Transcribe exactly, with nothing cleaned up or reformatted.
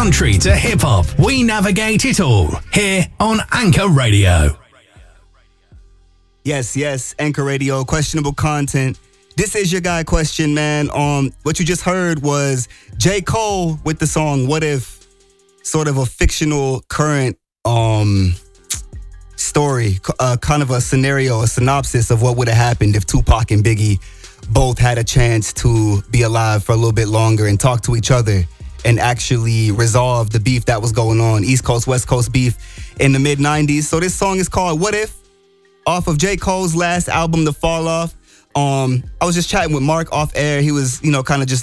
country to hip-hop, we navigate it all here on Anchor Radio. Yes, yes, Anchor Radio, questionable content. This is your guy Question, man. Um, what you just heard was J. Cole with the song What If, sort of a fictional current um story, uh, kind of a scenario, a synopsis of what would have happened if Tupac and Biggie both had a chance to be alive for a little bit longer and talk to each other and actually resolve the beef that was going on, East Coast, West Coast beef in the mid nineties. So this song is called What If, off of J. Cole's last album, The Fall Off. Um, I was just chatting with Mark off air. He was, you know, kind of just